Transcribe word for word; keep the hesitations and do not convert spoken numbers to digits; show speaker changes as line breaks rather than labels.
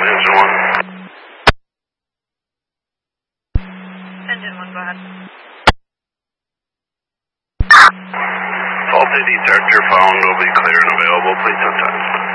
engine one.
Engine one, go ahead.
Faulty detector found. Will be clear and available. Please have time.